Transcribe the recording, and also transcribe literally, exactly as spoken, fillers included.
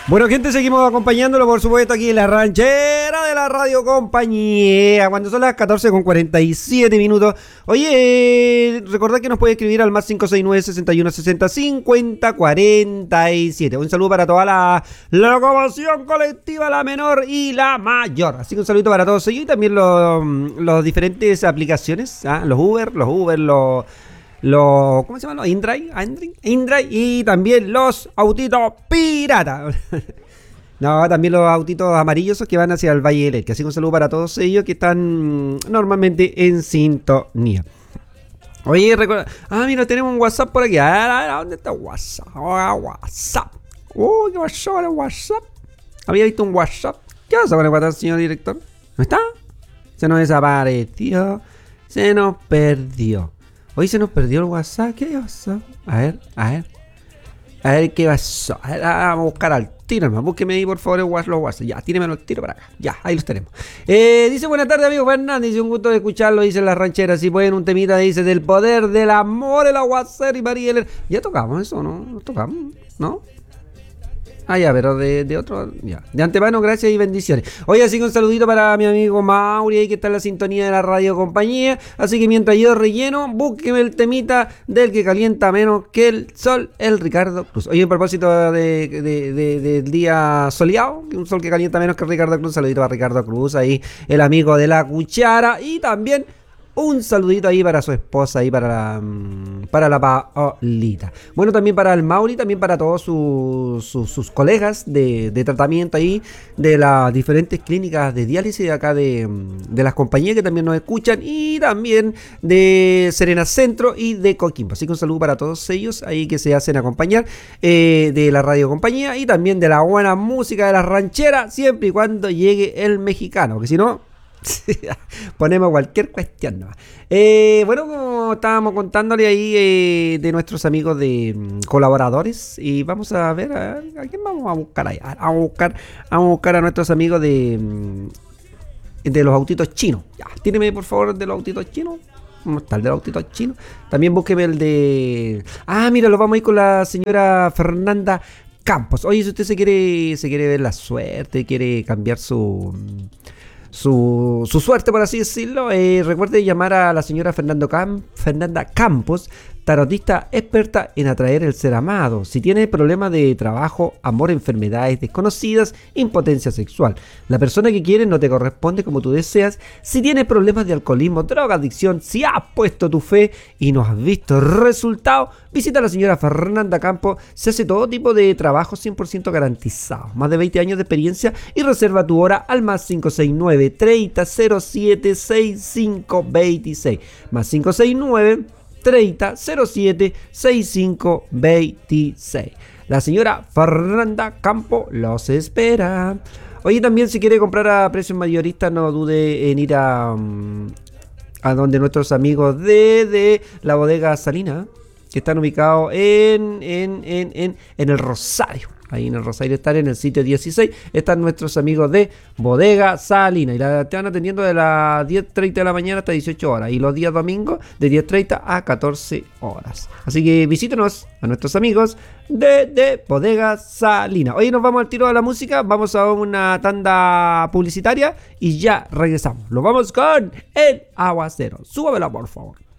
Bueno, gente, seguimos acompañándolo, por supuesto, aquí en la ranchera de la Radio Compañía, cuando son las catorce con cuarenta y siete minutos. Oye, eh, recordad que nos puede escribir al más cinco seis nueve, seis uno seis cero, cinco cero cuatro siete. Un saludo para toda la locomoción colectiva, la menor y la mayor. Así que un saludo para todos ellos y también los, los diferentes aplicaciones, ¿ah? Los Uber, los Uber, los... Los, ¿cómo se llaman? Los Indrive, Indrive, Indrive y también los autitos piratas. No, también los autitos amarillos que van hacia el Valle del Elqui. Así que un saludo para todos ellos que están normalmente en sintonía. Oye, recuerda. Ah, mira, tenemos un WhatsApp por aquí. A ver, a ver, ¿dónde está WhatsApp? Oh, WhatsApp. Uy, ¿qué pasó con el WhatsApp? Había visto un WhatsApp. ¿Qué pasa con el WhatsApp, señor director? ¿No está? Se nos desapareció. Se nos perdió. Hoy se nos perdió el WhatsApp. ¿Qué pasó? A ver, a ver. A ver qué pasó. A ver, vamos a buscar al tiro, hermano. Búsqueme ahí, por favor, el WhatsApp, los WhatsApp. Ya, tírenmelo el tiro para acá. Ya, ahí los tenemos. Eh, dice, buenas tardes, amigo Fernández. Dice, un gusto de escucharlo. Dice las rancheras. Si pueden, un temita, dice, del poder del amor, el aguacero y María Elena. Ya tocamos eso, ¿no? Lo tocamos, ¿no? Ah, ya, pero de, de otro, ya. De antemano, gracias y bendiciones. Oye, así que un saludito para mi amigo Mauri, ahí que está en la sintonía de la Radio Compañía. Así que mientras yo relleno, búsqueme el temita del que calienta menos que el sol, el Ricardo Cruz. Oye, a propósito de, de, de, del día soleado, un sol que calienta menos que el Ricardo Cruz, saludito para Ricardo Cruz, ahí el amigo de la cuchara. Y también un saludito ahí para su esposa y para la, para la Paolita. Bueno, también para el Mauri, también para todos sus, sus, sus colegas de, de tratamiento ahí, de las diferentes clínicas de diálisis de acá de, de las compañías que también nos escuchan, y también de Serena Centro y de Coquimbo. Así que un saludo para todos ellos ahí que se hacen acompañar eh, de la Radio Compañía y también de la buena música de la ranchera, siempre y cuando llegue el mexicano, que si no... ponemos cualquier cuestión, ¿no? Eh, bueno, como estábamos contándole ahí eh, de nuestros amigos de um, colaboradores, y vamos a ver a, a quién vamos a buscar ahí. A, a buscar, vamos a buscar a nuestros amigos de um, de los autitos chinos. Ya, tíreme por favor de los autitos chinos. ¿Cómo está el de los autitos chinos? También búsqueme el de. Ah, mira, lo vamos a ir con la señora Fernanda Campos. Oye, si usted se quiere, se quiere ver la suerte, quiere cambiar su. Su, su suerte, por así decirlo, eh, recuerde llamar a la señora Fernando Cam, Fernanda Campos, tarotista experta en atraer el ser amado. Si tiene problemas de trabajo, amor, enfermedades desconocidas, impotencia sexual, la persona que quieres no te corresponde como tú deseas, si tienes problemas de alcoholismo, droga, adicción, si has puesto tu fe y no has visto resultados, visita a la señora Fernanda Campos. Se hace todo tipo de trabajo cien por ciento garantizado, más de veinte años de experiencia, y reserva tu hora al más cinco seis nueve, treinta, cero siete, sesenta y cinco veintiséis, más cinco seis nueve, treinta, cero siete, sesenta y cinco veintiséis. La señora Fernanda Campo los espera. Oye, también si quiere comprar a precios mayoristas, no dude en ir a, a donde nuestros amigos de, de la bodega Salina, que están ubicados en, en, en, en, en el Rosario. Ahí en el Rosario están en el sitio dieciséis. Están nuestros amigos de Bodega Salina. Y la están atendiendo de las diez treinta de la mañana hasta dieciocho horas. Y los días domingos de diez treinta a catorce horas. Así que visítenos a nuestros amigos de, de Bodega Salina. Hoy nos vamos al tiro de la música. Vamos a una tanda publicitaria y ya regresamos. Lo vamos con el aguacero. Súbamela, por favor.